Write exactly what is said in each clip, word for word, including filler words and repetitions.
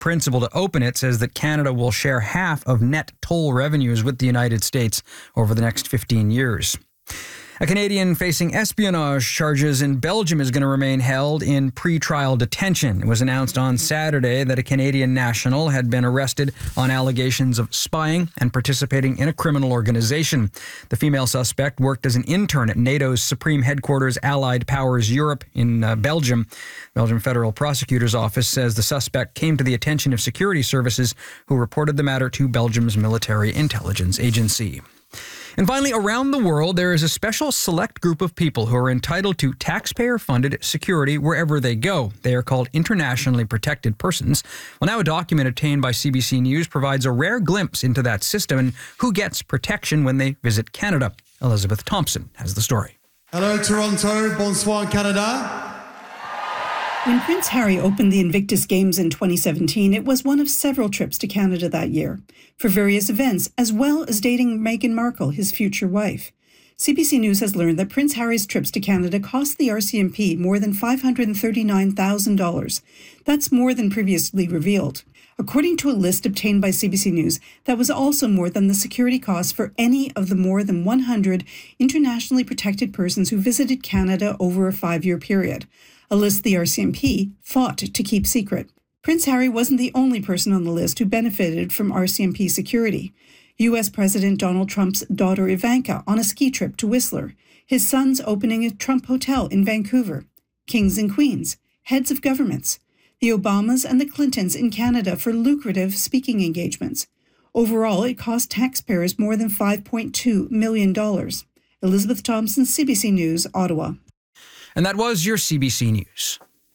principal to open it, says that Canada will share half of net toll revenues with the United States over the next fifteen years. A Canadian facing espionage charges in Belgium is going to remain held in pre-trial detention. It was announced on Saturday that a Canadian national had been arrested on allegations of spying and participating in a criminal organization. The female suspect worked as an intern at NATO's Supreme Headquarters Allied Powers Europe in uh, Belgium. Belgium Federal Prosecutor's Office says the suspect came to the attention of security services who reported the matter to Belgium's military intelligence agency. And finally, around the world, there is a special select group of people who are entitled to taxpayer-funded security wherever they go. They are called internationally protected persons. Well, now a document obtained by C B C News provides a rare glimpse into that system and who gets protection when they visit Canada. Elizabeth Thompson has the story. Hello, Toronto. Bonsoir, Canada. When Prince Harry opened the Invictus Games in twenty seventeen, it was one of several trips to Canada that year for various events, as well as dating Meghan Markle, his future wife. C B C News has learned that Prince Harry's trips to Canada cost the R C M P more than five hundred thirty-nine thousand dollars. That's more than previously revealed. According to a list obtained by C B C News, that was also more than the security costs for any of the more than one hundred internationally protected persons who visited Canada over a five-year period, a list the R C M P fought to keep secret. Prince Harry wasn't the only person on the list who benefited from R C M P security. U S President Donald Trump's daughter Ivanka on a ski trip to Whistler, his sons opening a Trump hotel in Vancouver, kings and queens, heads of governments, the Obamas and the Clintons in Canada for lucrative speaking engagements. Overall, it cost taxpayers more than five point two million dollars. Elizabeth Thompson, C B C News, Ottawa. And that was your C B C News.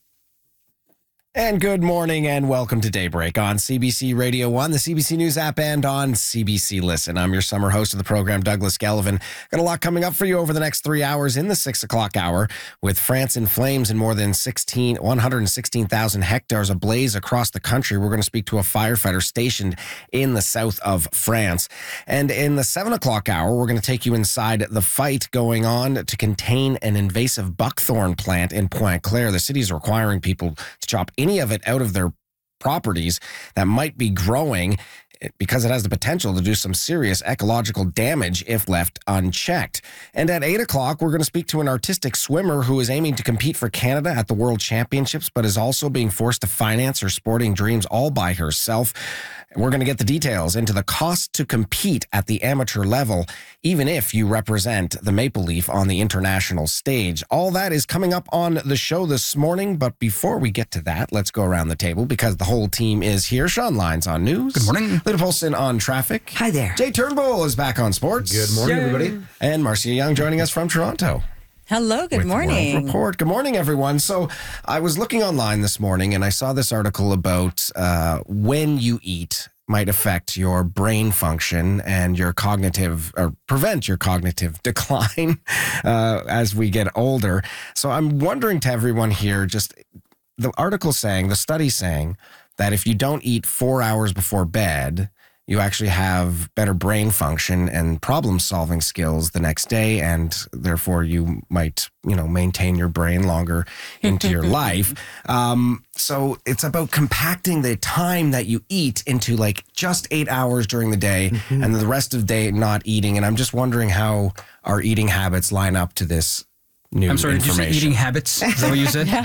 And good morning and welcome to Daybreak on C B C Radio one, the C B C News app, and on C B C Listen. I'm your summer host of the program, Douglas Gallivan. Got a lot coming up for you over the next three hours in the six o'clock hour, with France in flames and more than one hundred sixteen thousand hectares ablaze across the country. We're going to speak to a firefighter stationed in the south of France. And in the seven o'clock hour, we're going to take you inside the fight going on to contain an invasive buckthorn plant in Pointe-Claire. The city is requiring people to chop any of it out of their properties that might be growing because it has the potential to do some serious ecological damage if left unchecked. And at eight o'clock, we're going to speak to an artistic swimmer who is aiming to compete for Canada at the World Championships, but is also being forced to finance her sporting dreams all by herself. We're going to get the details into the cost to compete at the amateur level, even if you represent the Maple Leaf on the international stage. All that is coming up on the show this morning. But before we get to that, let's go around the table because the whole team is here. Sean Lyons on news. Good morning. Lita Polson on traffic. Hi there. Jay Turnbull is back on sports. Good morning, Yay. everybody. And Marcia Young joining us from Toronto. Hello, good with morning. World Report. Good morning, everyone. So I was looking online this morning and I saw this article about uh, when you eat might affect your brain function and your cognitive, or prevent your cognitive decline uh, as we get older. So I'm wondering to everyone here, just the article saying, the study saying that if you don't eat four hours before bed, you actually have better brain function and problem-solving skills the next day, and therefore you might, you know, maintain your brain longer into your life. Um, so it's about compacting the time that you eat into like just eight hours during the day, mm-hmm. and the rest of the day not eating. And I'm just wondering how our eating habits line up to this new I'm sorry, did you say information. eating habits? Is that what you said?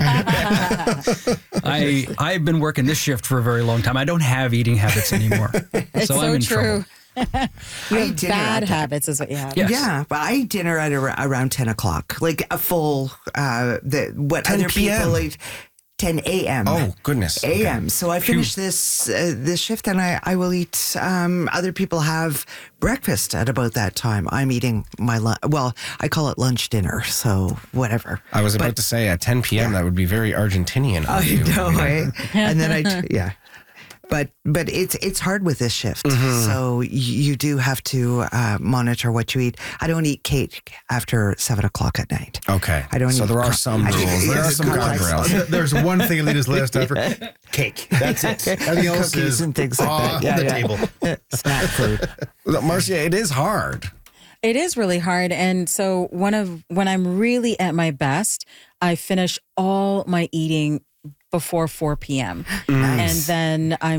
I, I've been working this shift for a very long time. I don't have eating habits anymore. It's so, so I'm in true. trouble. You I have eat dinner bad at- habits is what you have. Yes. Yeah, but I eat dinner at ar- around ten o'clock, like a full, uh, the what ten other p.m. people like ten a.m. Oh, goodness. A M. So I finish this uh, this shift and I, I will eat, um, other people have breakfast at about that time. I'm eating my lunch. Well, I call it lunch dinner, so whatever. I was about But- to say at ten p.m. Yeah. that would be very Argentinian of I you. know, right? And then I, t- yeah. But but it's it's hard with this shift, Mm-hmm. so y- you do have to uh, monitor what you eat. I don't eat cake after seven o'clock at night. Okay. I don't So eat there are cro- some I rules. do- There are yes, some correct. guardrails. There's one thing on Lita's list after cake. That's it. Everything else Cookies is and things like that. on Yeah, the yeah. table. Snack food. Look, Marcia, it is hard. It is really hard. And so one of when I'm really at my best, I finish all my eating before four p.m. And then I'm